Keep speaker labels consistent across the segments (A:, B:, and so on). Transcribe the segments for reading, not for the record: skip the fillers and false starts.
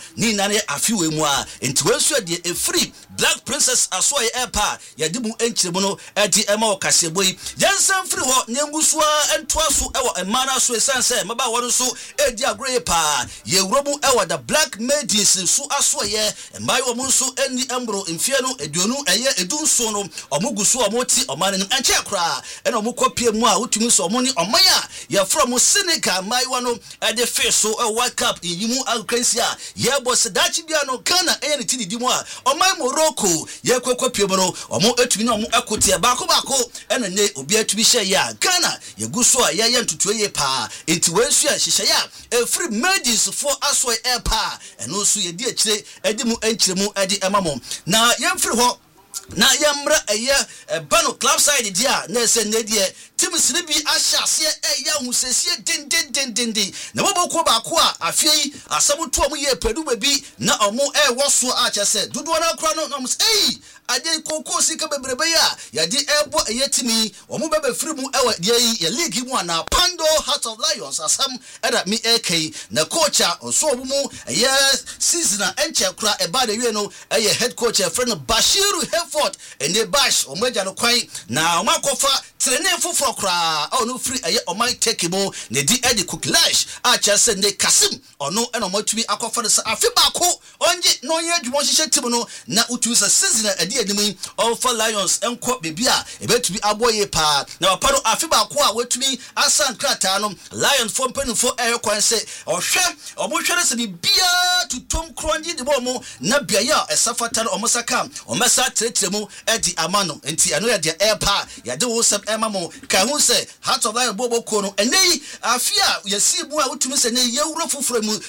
A: ni nane afiwe mu a enti wensu de e free Black Princess aso ye epa ya di mu enchiremu no edi ema okasebo yi yansan free ho nyengusua entoaso ewo emana so esanse maba wonu so edi agre pa ye wromu ewo da Black Maidens so aso ye embai wo mu so eni embro mfie no eduonu eye edunso no omuguso omoti omane enche kra ena omukopie mu a utumi so omoni omanya ye from Senegal mai wano ede face so World Cup yimu alkransia ye boss dachi bia no Ghana ene tididi mu a omai Morocco ye kwekopie mu no omo etumi no omo akotie bako ena ne obi atumi hye ya Ghana ye guso a ye ntutu ye pa enti wensu a hye ya e free Maidens for aso e pa eno so ye di akire edi mu enchiremu edi emamo na ye free ho na yamra eye bano club side dia na se ne die tim siribi ahyase eya husesie den na boboko ba ko a afei asamuto omo ye pedu babi na omo woso a chese dodo na kra no mo ade koko sika bebrebe ya di ebo eyetimi omo bebe free mu ewa die ya league mu na Pando Heart of Lions asam era mi AK na coach so mu ye season enche kra eba de we no eye head coach friend Bashiru Hefort ene bash omoja no kwan na omakofa training foforo kra no free eye omai take mu ne di edi Cooklash a chese ne Kasim ono ena omotumi akofa de afi ba ko onje no ye adwumo hihye tim no na utu se season edi edimu of Lions enko bebia ebetumi aboye pa na paro afi ba ko a wetumi asan krata no Lions for penfo kwan se ohwe omohwere se bibia tutom kronji de bomo na bia ya esafata no omosaka omasa tretremu edi amano enti eno ya de pa ya de wo sep emamo ka hu se Heart of Lions bobo ko no enei afia yesi mu a wetumi se ne yewuro foforo mu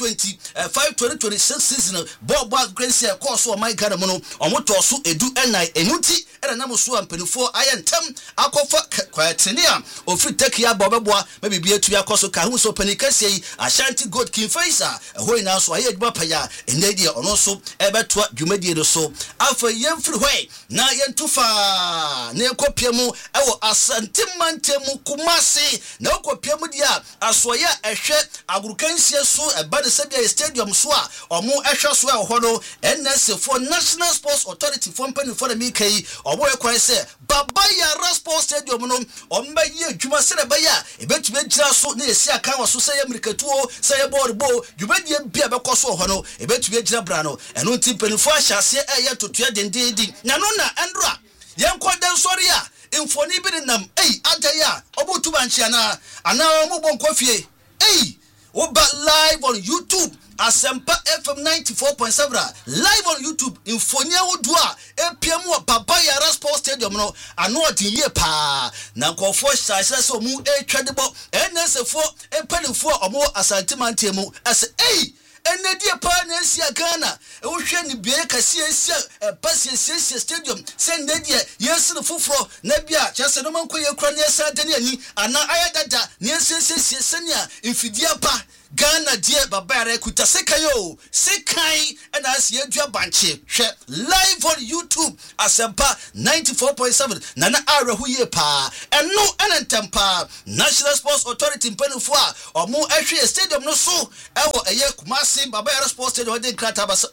A: 2025-2026 season bobo Gracie course o my God mu no omoto so edu enai enuti era na muso ampanifo ayentem akofa kwatenia ofri tekia bobeboa mebibia etu yakoso ka hu so panikase Ashanti God King Faisa hoi na so aye adwuma paya enedi ono so ebetoa dwumadie do so afa yemfri hoi na yentufa na ekopia mu ewo Asante Mantemu Kumasi na ekopia mu dia asoya ehwe agurukansie so ebade sebia stadium so a omo ehwe so ehwo no NSA for National Sports Authority for mpani for the MK obo ekwan se Babaya Sports Stadium no omba ye adwuma sere baya ebetube gira so na esi aka waso se Amerikatuo se ye board dwumadie bia bekoso ho no ebetube gira bra no eno ntimpani fo ahyase eye totoa dendedi na no na endra yenkoden sori a infoni bi nam adaya obotuba nchia na ana omo nkofie oba live on YouTube Asempa FM 94.7 live on YouTube infonia wodua epiemu wa Babaya Sports Stadium no ano odinye pa na nkofo hyase so mu etwadebo NSFo empanifo omo Asante Mantemu ase enedie pa na esia Ghana ehwe ni bie kase esia pasie stadium se nedie yesu foforo na bia chese no manko ye kura na esa dani ani ana ayadada na esia senia infidia pa Ghana die Babaya kuta sekayo sekai na asie adua banche hwe live on YouTube Asempa 94.7 na arahu ye pa eno enentempa National Sports Authority mpanifo a omo ehwe stadium no so ewo eye Kumasi Babaya Sports Stadium wade krata bas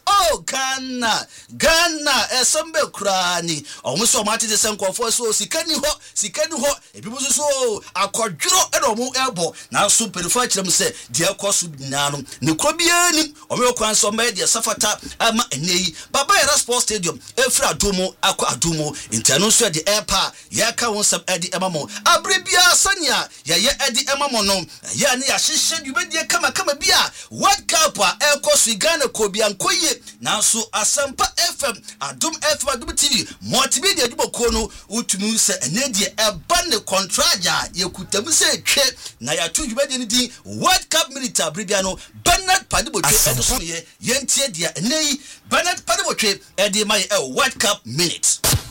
A: Ghana esembe krani omo so mate de senkofo so sikani ho ebibuso so akodwuro eno omo ebo na so penifo akirem se de kosu dinano ne krobiani omo kwan so mba de safata ama enei Babaya Sports Stadium efra adomo akwa adomo intano so de airpa yaka wonsam edi emamo abrebia sanya ye edi emamo no ya ne ya hyehye dwumedie kama bia World Cup a ekosu Ghana ko bia nkoye nanso Asempa FM Adom FM Adom TV multimedia duboko no utumi se enedie eba ne contraja yekutamu se twe na ya to dwumedie ne din World Cup military bribia no Bernard Padibotwe edoso ye yentie dia enei Bernard Padibotwe edi mai World Cup minute.